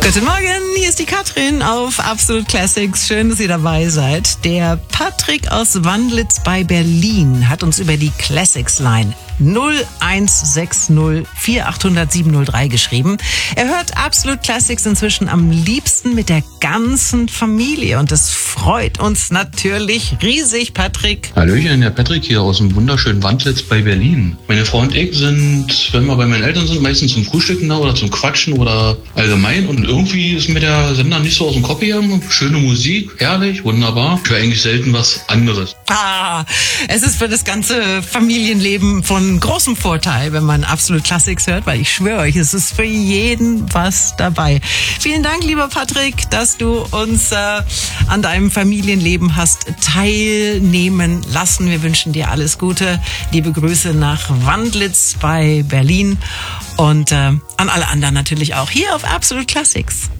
Guten Morgen, hier ist die Katrin auf Absolute Classics. Schön, dass ihr dabei seid. Der Patrick aus Wandlitz bei Berlin hat uns über die Classics Line 0160 4800 703 geschrieben. Er hört Absolute Classics inzwischen am liebsten mit der ganzen Familie und das freut uns natürlich riesig, Patrick. Hallöchen, der Patrick hier aus dem wunderschönen Wandlitz bei Berlin. Meine Frau und ich sind, wenn wir bei meinen Eltern sind, meistens zum Frühstücken da oder zum Quatschen oder allgemein, und irgendwie ist mir der Sender nicht so aus dem Kopf gegangen. Schöne Musik, herrlich, wunderbar. Ich höre eigentlich selten was anderes. Es ist für das ganze Familienleben von großem Vorteil, wenn man Absolute Classics hört, weil ich schwöre euch, es ist für jeden was dabei. Vielen Dank, lieber Patrick, dass du uns an deinem Familienleben hast teilnehmen lassen. Wir wünschen dir alles Gute. Liebe Grüße nach Wandlitz bei Berlin und an alle anderen natürlich auch hier auf Absolute Classics.